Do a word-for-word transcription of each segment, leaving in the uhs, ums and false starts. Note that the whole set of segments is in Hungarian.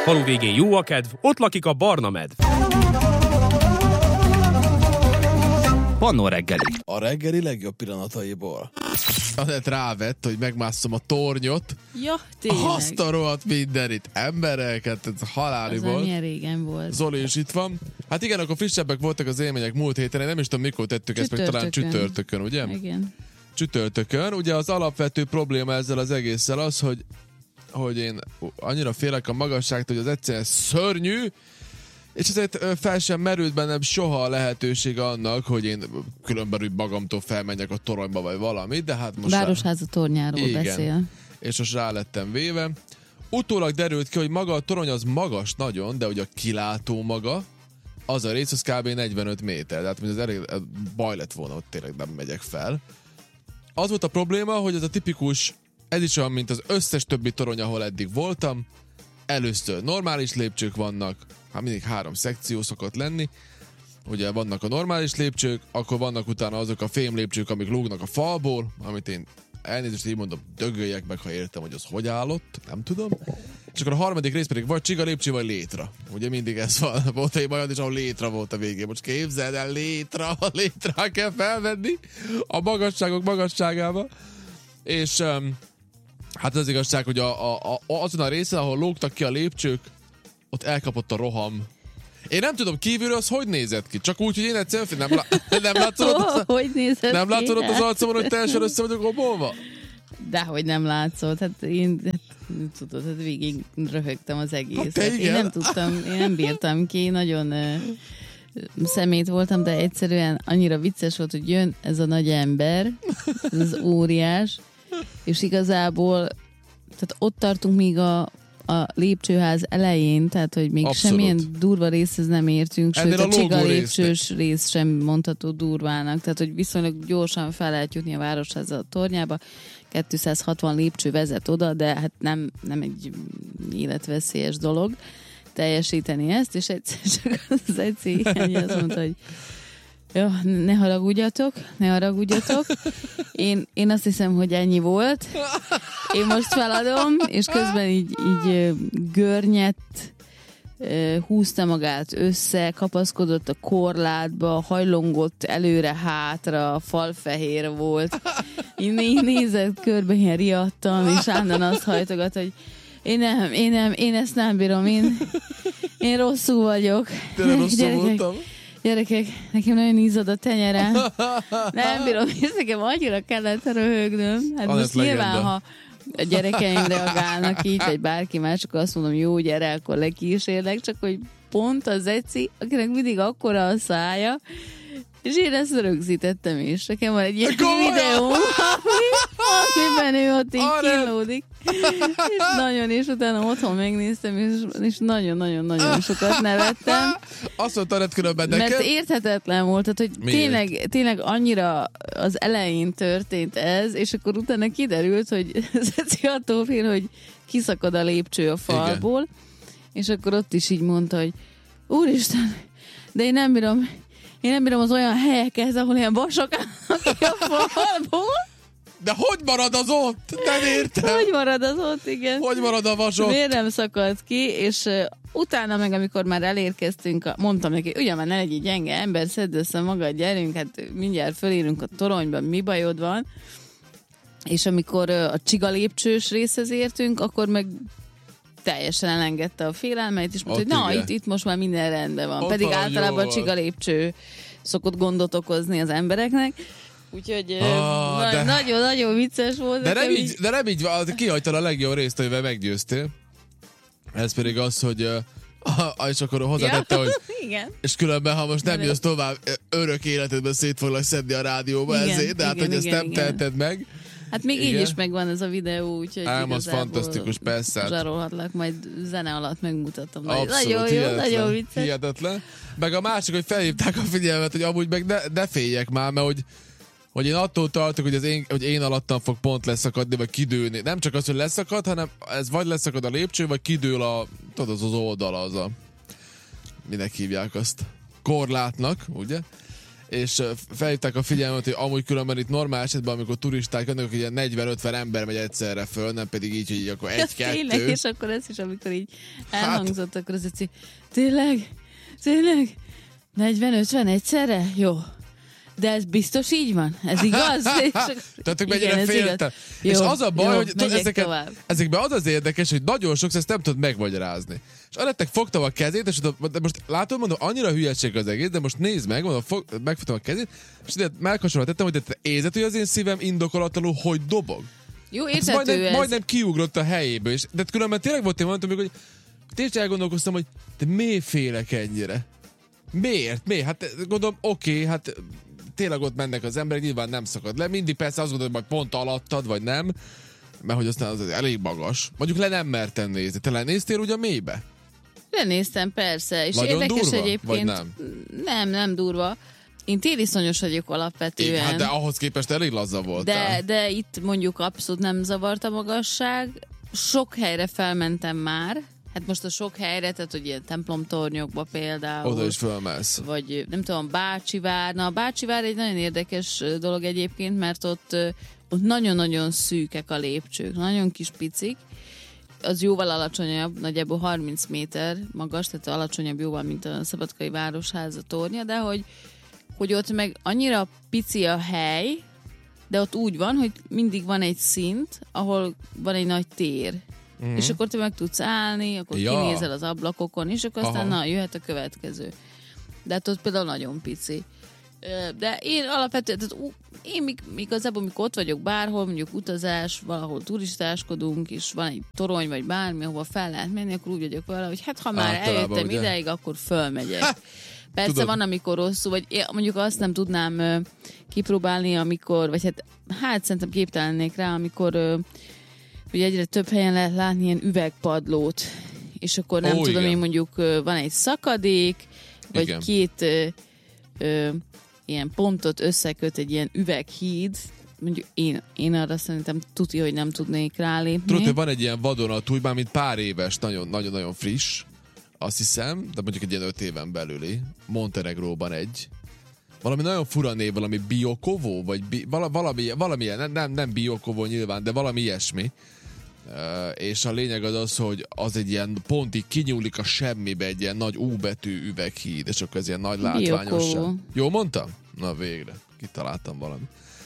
Falu végén jó a kedv, ott lakik a barna medv. Pannó reggeli. A reggeli legjobb pillanataiból. Azért rávett, hogy megmásszom a tornyot. Ja, tényleg. Azt a rohadt mindenit. Embereket, ez haláli az volt. milyen régen volt. Zoli is itt van. Hát igen, akkor frissebbek voltak az élmények múlt héten. Én nem is tudom, mikor tettük ezt, meg talán csütörtökön, ugye? Igen. Csütörtökön. Ugye az alapvető probléma ezzel az egésszel az, hogy, hogy én annyira félek a magasságtól, hogy az egyszerűen szörnyű, és ezért fel sem merült bennem soha a lehetőség annak, hogy én különben magamtól felmenjek a toronyba, vagy valami, de hát most... Városháza tornyáról igen, beszél. És most rá lettem véve. Utólag derült ki, hogy maga a torony az magas nagyon, de hogy a kilátó maga, az a rész, az kb. negyvenöt méter. Tehát az elég baj lett volna, hogy tényleg nem megyek fel. Az volt a probléma, hogy ez a tipikus, ez is olyan, mint az összes többi torony, ahol eddig voltam. Először normális lépcsők vannak, hát mindig három szekció szokott lenni. Ugye vannak a normális lépcsők, akkor vannak utána azok a fém lépcsők, amik lógnak a falból, amit én elnézést így mondom, dögöljek meg, ha értem, hogy az hogy állott, nem tudom. És akkor a harmadik rész pedig vagy csiga lépcső, vagy létra. Ugye mindig ez van, volt egy olyan is, ahol létra volt a végén. Most képzeld el, létra, a létrá kell felvenni a magasságok magasságába. És um, hát az igazság, hogy a, a, a, azon a részen, ahol lógtak ki a lépcsők, ott elkapott a roham. Én nem tudom, kívülről az hogy nézett ki? Csak úgy, hogy én egyszerűen nem, lá- nem látszolod, oh, az, hogy nézett nem ki? látszolod az arcomon, hogy teljesen össze vagyok obolva? Dehogy nem látszott. Hát én, hát, tudod, hát végig röhögtem az egészet. Hát én nem tudtam, én nem bírtam ki, nagyon uh, szemét voltam, de egyszerűen annyira vicces volt, hogy jön ez a nagy ember, ez az óriás, és igazából tehát ott tartunk, míg a a lépcsőház elején, tehát hogy még abszolút. Semmilyen durva részhez nem értünk, ennél sőt a, a csiga lépcsős részt. rész sem mondható durvának, tehát hogy viszonylag gyorsan fel lehet jutni a városház a tornyába, kétszázhatvan lépcső vezet oda, de hát nem, nem egy életveszélyes dolog teljesíteni ezt, és egyszer csak az egyszer azt mondta, hogy jó, ne haragudjatok, ne haragudjatok. Én, én azt hiszem, hogy ennyi volt. Én most feladom, és közben így, így görnyet húzta magát össze, kapaszkodott a korlátba, hajlongott előre-hátra, falfehér volt. Én így nézett körbe, ilyen riadtam, és állandóan azt hajtogat, hogy én nem, én nem, én ezt nem bírom, én, én rosszul vagyok. Tényleg rosszul Gyerekek, voltam? Gyerekek, nekem nagyon izzad a tenyerem. Nem bírom, és nekem annyira kellett röhögnöm. Hát Anett most nyilván, legenda. ha a gyerekeim reagálnak így, vagy bárki más, akkor azt mondom, jó, gyere, akkor lekísérlek, csak hogy pont az Eci, akinek mindig akkora a szája, és én ezt rögzítettem is. Nekem van egy ilyen videó, amiben ő ott így kínlódik. És nagyon, és utána otthon megnéztem, és, és nagyon-nagyon-nagyon sokat nevettem. Azt mondta, hogy különben neked. Mert érthetetlen volt, tehát, hogy tényleg, tényleg annyira az elején történt ez, és akkor utána kiderült, hogy ez attól fél, hogy kiszakad a lépcső a falból, igen. És akkor ott is így mondta, hogy úristen, de én nem bírom, én nem bírom az olyan helyeket, ahol ilyen vasok állnak ki a falból. De hogy marad az ott? Nem értem. Hogy marad az ott, igen. Hogy marad a vas ott? Miért nem szakadt ki, és uh, utána meg, amikor már elérkeztünk, a, mondtam neki, ugye már ne legyél gyenge ember, szedd össze magad, gyerünk, hát mindjárt fölérünk a toronyban, mi bajod van. És amikor uh, a csiga lépcsős részhez értünk, akkor meg teljesen elengedte a félelmeit, és mondta, hogy na, itt, itt most már minden rendben van. Ott pedig van, általában a csiga lépcső szokott gondot okozni az embereknek. Úgyhogy ah, nagyon-nagyon vicces volt. De nem, így, így... de nem így van, kihagytad a legjobb részt, amivel meggyőztél. Ez pedig az, hogy uh, és akkor hozzátette, ja, hogy igen. És különben, ha most nem jössz tovább, örök életedben szét foglak szedni a rádióba igen, ezért, de hát, igen, hogy igen, ezt nem igen. teheted meg. Hát még igen. így is megvan ez a videó, úgyhogy ám, az fantasztikus, persze. Zsarolhatlak, majd zene alatt megmutatom. Abszolút, nagyon jó, nagyon vicces. Hihetetlen. Meg a másik, hogy felhívták a figyelmet, hogy amúgy meg ne, ne féljek már, mert hogy hogy én attól tartok, hogy, az én, hogy én alattam fog pont leszakadni, vagy kidőlni. Nem csak az, hogy leszakad, hanem ez vagy leszakad a lépcső, vagy kidől a, tudod, az az oldala, az a, minek hívják azt, korlátnak, ugye? és felhívták a figyelmet, hogy amúgy különben itt normál esetben, amikor turisták jönnek, hogy ilyen negyven-ötven ember megy egyszerre föl, nem pedig így, hogy így akkor egy-kettő. Tényleg, és akkor ez is, amikor így elhangzott, hát... akkor az egy tényleg, tényleg, negyven-ötven egyszerre? Jó. De ez biztos így van? Ez igaz? Tehát ők mennyire féltem. És az a baj, jó, hogy t- ezeket, ezekben az az érdekes, hogy nagyon sokszor ezt nem tudod megmagyarázni. És Anettek fogtam a kezét, és de most látod, mondom, annyira hülyeség az egész, de most nézd meg, mondom, fog, megfogtam a kezét, és ide melkasomra tettem, hogy te érzed, hogy az én szívem indokolatlanul, hogy dobog. Jó, érthető majdnem, ez. majdnem kiugrott a helyéből, és de különben tényleg volt én mondtam, hogy tényleg elgondolkoztam, hogy te miért félek ennyire? Miért? Miért? Hát gondolom, oké, okay, hát tényleg ott mennek az emberek, nyilván nem szakad le. Mindig persze azt gondolom, hogy pont alattad, vagy nem, mert hogy aztán az elég magas. Mondjuk le nem mertem nézni. Te lenéztél ugye a mélybe? Lenéztem, persze. És nagyon érdekes durva? egyébként. Vagy nem? Nem, nem durva. Én tériszonyos vagyok alapvetően. Igen, hát de ahhoz képest elég lazza voltál. De, de itt mondjuk abszolút nem zavart a magasság. Sok helyre felmentem már. Hát most a sok helyre, tehát hogy ilyen templomtornyokba például. Oda is fölmelsz. Vagy nem tudom, Bácsivár. Na, a Bácsivár egy nagyon érdekes dolog egyébként, mert ott, ott nagyon-nagyon szűkek a lépcsők, nagyon kis picik. Az jóval alacsonyabb, nagyjából harminc méter magas, tehát alacsonyabb jóval, mint a Szabadkai Városháza tornya, de hogy, hogy ott meg annyira pici a hely, de ott úgy van, hogy mindig van egy szint, ahol van egy nagy tér. Mm-hmm. És akkor te meg tudsz állni, akkor ja. kinézel az ablakokon, és akkor aztán na, jöhet a következő. De hát ott például nagyon pici. De én alapvetően, tehát én még, még igazából, mikor ott vagyok bárhol, mondjuk utazás, valahol turistáskodunk, és van egy torony, vagy bármi, ahova fel lehet menni, akkor úgy vagyok vele, hogy hát ha már általában eljöttem ugye? Ideig, akkor fölmegyek. Ha! Persze tudod. Van, amikor rosszul, vagy én mondjuk azt nem tudnám uh, kipróbálni, amikor, vagy hát, hát szerintem képtelennék rá, amikor uh, ugye egyre több helyen lehet látni ilyen üvegpadlót, és akkor nem Ó, tudom igen. én mondjuk uh, van egy szakadék, vagy igen. két uh, uh, ilyen pontot összeköt egy ilyen üveghíd, mondjuk én, én arra szerintem tuti, hogy nem tudnék rálépni. Tudod, hogy van egy ilyen vadonatúj, már mint pár éves, nagyon-nagyon friss, azt hiszem, de mondjuk egy ilyen öt éven belüli. Montenegróban egy. Valami nagyon fura név, valami Biokovo, vagy bi, valami, valami nem, nem, nem Biokovo nyilván, de valami ilyesmi. Uh, és a lényeg az az, hogy az egy ilyen pontig kinyúlik a semmibe egy ilyen nagy U betű üveghíd, és akkor ez ilyen nagy látványosság. Jó mondtam? Na végre, kitaláltam valami.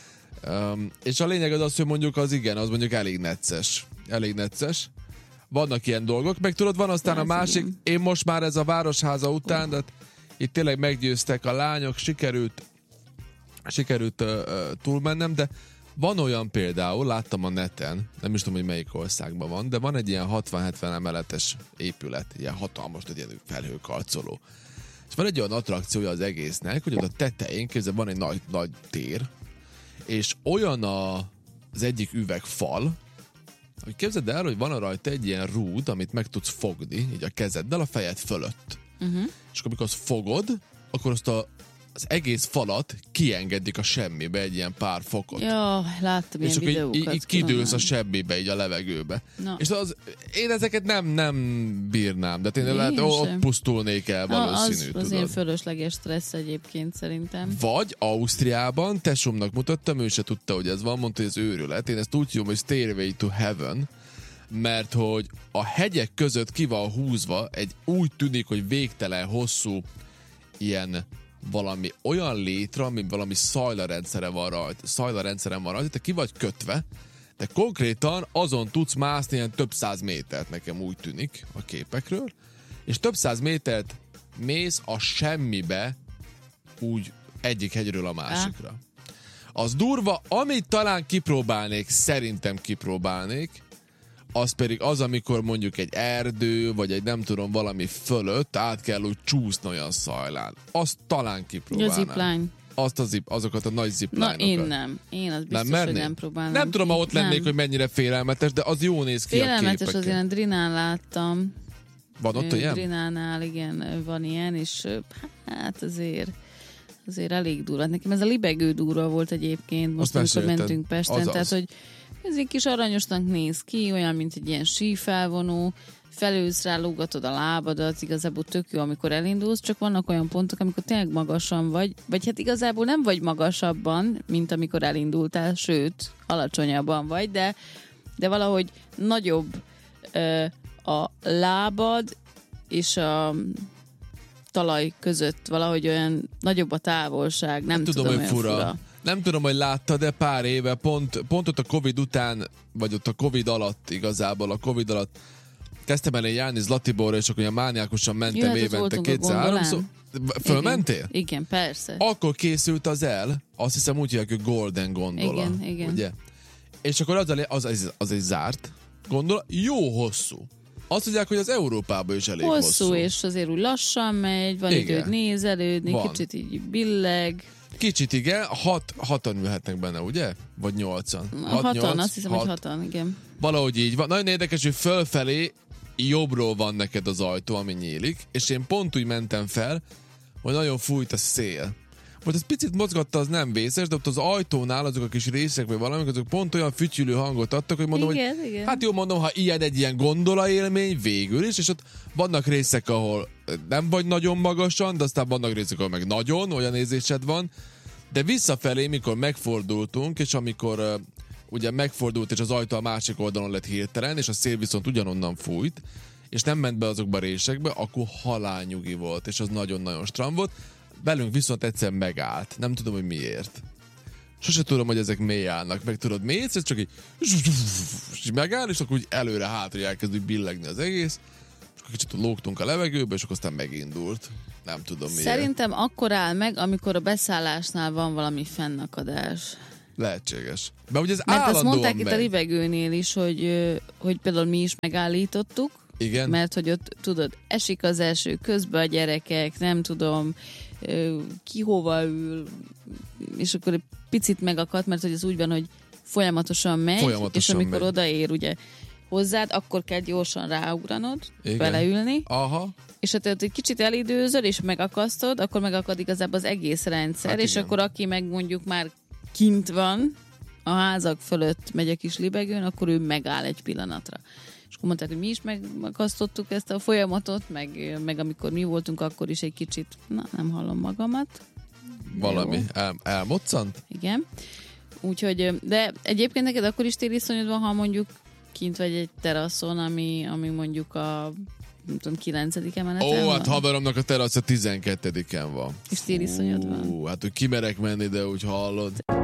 Um, és a lényeg az az, hogy mondjuk az igen, az mondjuk elég necces. Elég necces. Vannak ilyen dolgok, meg tudod, van aztán a másik, én most már ez a Városháza után, de itt tényleg meggyőztek a lányok, sikerült sikerült uh, uh, túlmennem, de van olyan például, láttam a neten, nem is tudom, hogy melyik országban van, de van egy ilyen hatvan-hetven emeletes épület, ilyen hatalmas, egy ilyen felhőkarcoló. És van egy olyan attrakciója az egésznek, hogy ott a tetején képzel van egy nagy, nagy tér, és olyan a, az egyik üvegfal, hogy képzeld el, hogy van rajta egy ilyen rúd, amit meg tudsz fogni, így a kezeddel a fejed fölött. Uh-huh. És akkor amikor azt fogod, akkor azt a, az egész falat kiengedik a semmibe egy ilyen pár fokot. Ja, láttam ilyen videókat. És akkor így, így kidőlsz a semmibe, így a levegőbe. Na. És az, én ezeket nem, nem bírnám, de én lehet, ott pusztulnék el valószínű. Az, az én fölösleges stressz egyébként szerintem. Vagy Ausztriában, tesómnak mutattam, ő se tudta, hogy ez van, mondta, hogy ez őrület. Én ezt úgy hívom, hogy Stairway to Heaven, mert hogy a hegyek között ki van húzva, egy úgy tűnik, hogy végtelen hosszú ilyen valami olyan létre, ami valami szajlarendszere van rajta, szajlarendszeren van rajta, te ki vagy kötve, de konkrétan azon tudsz mászni ilyen több száz métert, nekem úgy tűnik a képekről, és több száz métert mész a semmibe úgy egyik hegyről a másikra. Az durva, amit talán kipróbálnék, szerintem kipróbálnék, az pedig az, amikor mondjuk egy erdő, vagy egy nem tudom, valami fölött át kell úgy csúszni olyan szajlán. Azt talán kipróbálnám. A zipline. Azt a zip, azokat a nagy zipline-okat. Na én nem. Én az biztos, nem hogy nem próbálnám. Nem tudom, ha ott lennék, nem. Hogy mennyire félelmetes, de az jó néz ki félelmetes, a képeken. azért a Drinán láttam. Van ott ilyen? Drinánál, igen, van ilyen, és hát azért azért elég durva. Nekem ez a libegő durva volt egyébként, most amikor mentünk Pesten, azaz. Tehát, hogy ez egy kis aranyosnak néz ki, olyan, mint egy ilyen sífelvonó, felülsz rá, lógatod a lábadat, igazából tök jó, amikor elindulsz, csak vannak olyan pontok, amikor tényleg magasan vagy, vagy hát igazából nem vagy magasabban, mint amikor elindultál, sőt, alacsonyabban vagy, de, de valahogy nagyobb ö, a lábad és a talaj között, valahogy olyan nagyobb a távolság, nem, nem tudom, tudom, hogy fura. fura. Nem tudom, hogy láttad, de pár éve, pont, pont ott a Covid után, vagy ott a Covid alatt igazából, a Covid alatt kezdtem el járni Zlatiborra, és akkor olyan mániákusan mentem Jöhet, évente kétszer-háromszor. Fölmentél? Igen, igen, persze. Akkor készült az el, azt hiszem úgy hívják, hogy Golden Gondola. Igen, igen. Ugye? És akkor az, az, az, az egy zárt gondola, jó hosszú. Azt mondják, hogy az Európában is elég hosszú. Hosszú, és azért úgy lassan megy, van igen. időd nézelődni, van. Kicsit így billeg. Kicsit igen, hat, hatan ülhetnek benne, ugye? Vagy nyolcan? Hat, hatan, nyolc, azt hiszem, hat. hogy hatan, igen. Valahogy így van. Nagyon érdekes, hogy fölfelé jobbról van neked az ajtó, ami nyílik, és én pont úgy mentem fel, hogy nagyon fújt a szél. Most ez picit mozgatta, az nem vészes, de ott az ajtónál azok a kis részek, vagy valamik, azok pont olyan fütyülő hangot adtak, hogy mondom, igen, hogy igen. hát jó, mondom, ha ilyen egy ilyen gondolaélmény végül is, és ott vannak részek, ahol nem vagy nagyon magasan, de aztán vannak részek, ahol meg nagyon, olyan érzésed van, de visszafelé, mikor megfordultunk, és amikor uh, ugye megfordult, és az ajtó a másik oldalon lett hirtelen, és a szél viszont ugyanonnan fújt, és nem ment be azokba a résekbe, akkor halálnyugi volt, és az nagyon-nagyon stram volt. Velünk viszont egyszer megállt. Nem tudom, hogy miért. Sose tudom, hogy ezek mély állnak. Meg tudod, mélysz, ez csak így és megáll, és akkor úgy előre-hátra elkezd úgy billegni az egész. És akkor kicsit lógtunk a levegőbe, és akkor aztán megindult. Nem tudom miért. Szerintem akkor áll meg, amikor a beszállásnál van valami fennakadás. Lehetséges. De ugye ez Mert azt mondták megy. itt a libegőnél is, hogy, hogy például mi is megállítottuk. Igen. Mert hogy ott, tudod, esik az eső, közben a gyerekek, nem tudom, ki hova ül, és akkor egy picit megakadt, mert hogy ez úgy van, hogy folyamatosan megy, folyamatosan és amikor megy. odaér ugye hozzád, akkor kell gyorsan ráugranod, igen. beleülni, aha. és ha te egy kicsit elidőzöl, és megakasztod, akkor megakad igazából az egész rendszer, hát és igen. akkor aki meg mondjuk már kint van, a házak fölött megy a kis libegőn, akkor ő megáll egy pillanatra. És akkor mondták, hogy mi is megakasztottuk ezt a folyamatot, meg, meg amikor mi voltunk, akkor is egy kicsit, na, nem hallom magamat. Valami el, elmoccant? Igen. Úgyhogy, de egyébként neked akkor is tériszonyod van, ha mondjuk kint vagy egy teraszon, ami, ami mondjuk a nem tudom, kilencedik emeleten Ó, van? hát haveromnak a terasz a tizenkettediken van. És tériszonyod van? Ú, hát hogy kimerek menni, de úgy hallod.